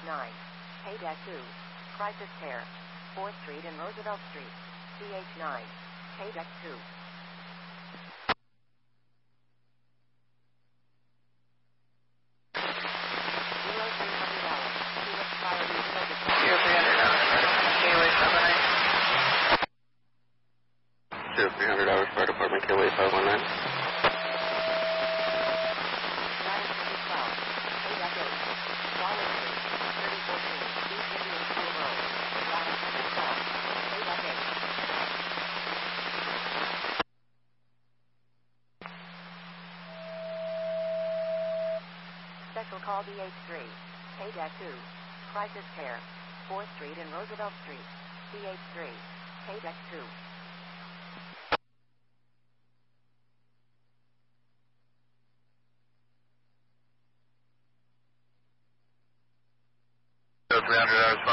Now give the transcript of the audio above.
CH9, Paydeck 2, Crisis Care, 4th Street and Roosevelt Street, CH9, Paydeck 2. $300 Fire Department, KOA 519. Special call DH3, Paydeck 2, Crisis Care, 4th Street and Roosevelt Street, CH3, Paydeck 2. $300